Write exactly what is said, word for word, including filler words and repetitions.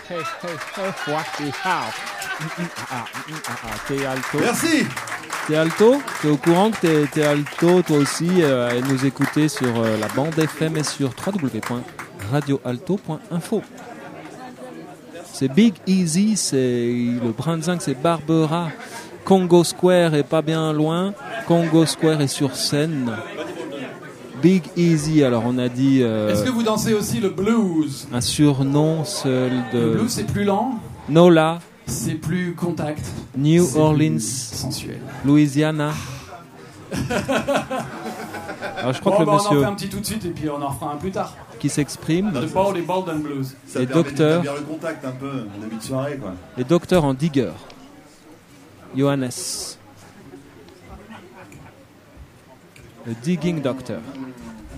T'es alto. Merci. T'es alto? T'es au courant que t'es, t'es alto toi aussi euh, et nous écouter sur euh, la bande F M et sur w w w point radio alto point info. C'est Big Easy, c'est le Brandzinc, c'est Barbera. Congo Square est pas bien loin. Congo Square est sur scène. Big Easy, alors on a dit... Euh, Est-ce que vous dansez aussi le blues? Un surnom seul de... Le blues, c'est plus lent. Nola. C'est plus contact. New c'est Orleans. Sensuel. Louisiana. Alors je crois bon, que le bah, monsieur... on en fait un petit tout de suite et puis on en refera un plus tard. Qui s'exprime. The Ball et Bald and Blues. Ça et permet docteur. d'établir le contact un peu en début de soirée, quoi. Et docteur en digger. Johannes. Le digging doctor.